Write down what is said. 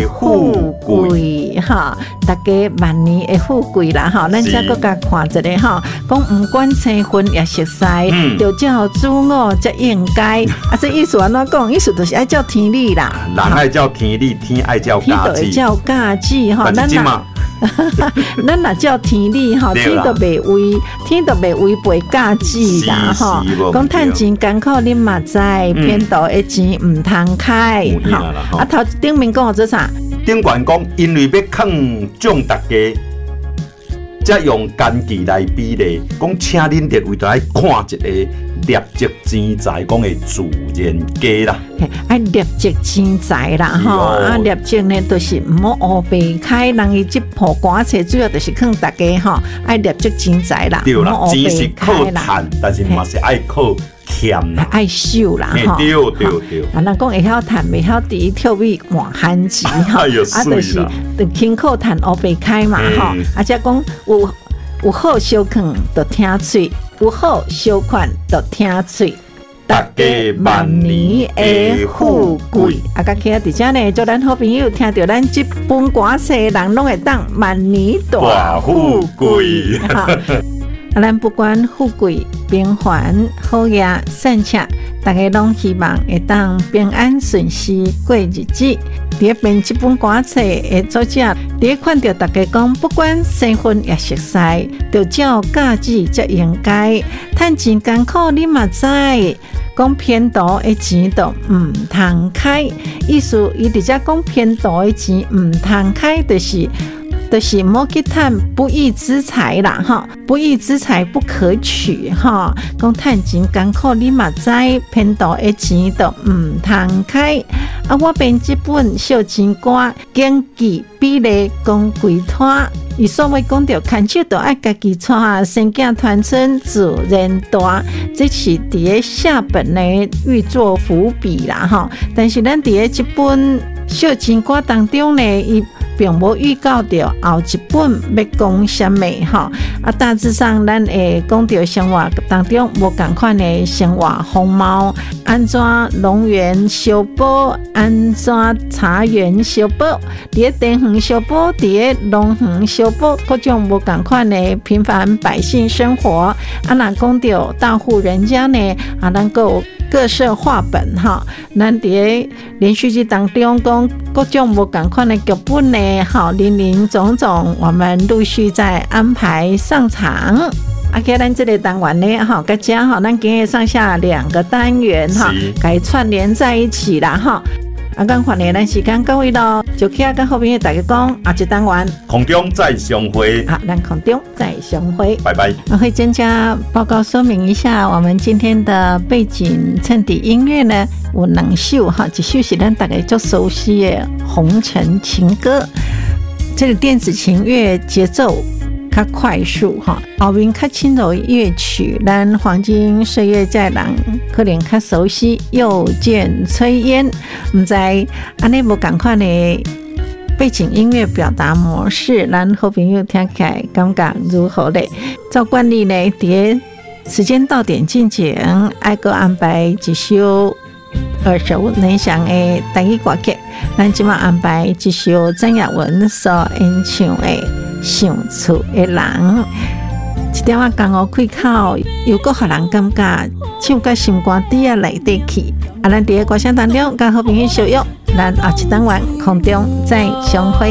富贵哈，大家万年的富贵啦哈。咱再搁甲看一个哈，讲不管生婚也熟悉，就照主我才应该。啊，这意思安怎讲？意思就是爱照天理啦。 人爱照天理，天爱照家己。 天就会照家己哈，咱若照天理吼，天都袂违背家己啦吼。讲趁钱艰苦，恁嘛知，偏多的钱唔通开吼。啊，头顶面讲做啥？ 顶悬讲，因为要坑奖大家，才用奸计来比例。讲，请恁列位都爱看一个劣迹钱财，讲的自然家啦。 爱劣迹钱财啦吼，啊劣迹呢，就是唔好乌白开，人伊即铺瓜册，主要就是坑大家吼，爱劣迹钱财啦， 对啦，钱是靠赚，但是嘛是爱靠欠啦， 爱收啦吼。 对。 啊，人讲会晓赚，袂晓伫跳米换番薯吼，啊，就是辛苦赚乌白开嘛吼，啊，则讲有好小款就听嘴，有好小款就听嘴。 大家万年的富贵， 啊！甲起啊，伫遮呢，祝咱好朋友听到咱这本歌词，人拢会当万年大富贵。啊，咱不管富贵平凡、好业善巧，大家拢希望会当平安顺遂过日子。伫边这本歌词的作者，伫看到大家讲，不管生婚也熟悉，就照家己才应该。趁钱艰苦，你嘛知。讲偏多的钱都唔通开，意思伊直接讲偏多的钱唔通开，就是莫去贪不义之财啦哈，不义之财不可取哈。讲趁钱艰苦，你嘛知偏多的钱都唔通开。啊，我编这本小钱歌，经济比例讲规摊。伊所谓讲到牵手，就爱家己带，生囝团村自然大。这是伫个下本呢预做伏笔啦哈。但是咱伫个这本小钱歌当中呢，伊并无预告到后一本要讲什么哈。啊，大致上咱会讲到生活当中无共款的生活风貌，安怎农园修补，安怎茶园修补，伫个田园修补，伫个农园修补，各种无共款的平凡百姓生活。啊，若讲到大户人家呢，啊，能够各色话本哈，咱伫个连续剧当中讲各种无共款的剧本呢，好林林总总，我们陆续在安排上场。啊，给咱这个单元呢，哈，大家哈，咱今日上下2个单元哈，该串联在一起啦哈。啊，刚看呢，咱时间到位咯，就起啊，跟好朋友大家讲，下一单元空中再相会。 好，咱空中再相会， 拜拜。 会增加报告说明一下，我们今天的背景衬底音乐呢，有2首哈，一首是咱大家最熟悉的《红尘情歌》，这个电子琴乐节奏较快速哈，后面较轻柔乐曲，咱黄金岁月在人可能较熟悉。又见炊烟，唔知安尼无同款的背景音乐表达模式，咱好朋友听起来感觉如何嘞？照惯例呢，伫时间到点进前，爱阁安排一首耳熟能详的台语歌曲，咱即马安排一首张雅文所演唱的《想厝的人》。一点仔江湖开口，又搁互人感觉唱到心肝底仔内底去。啊，咱伫个歌声当中，甲好朋友相约，咱后一单元空中再相会。